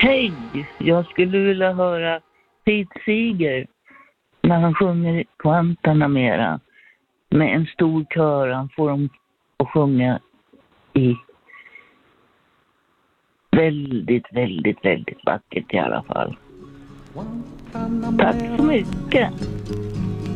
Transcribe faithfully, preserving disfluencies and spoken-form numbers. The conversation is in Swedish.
Hej, jag skulle vilja höra Pete Seeger när han sjunger Guantanamera med en stor kör. Han får dem att sjunga i väldigt, väldigt, väldigt vackert i alla fall. Tack så mycket.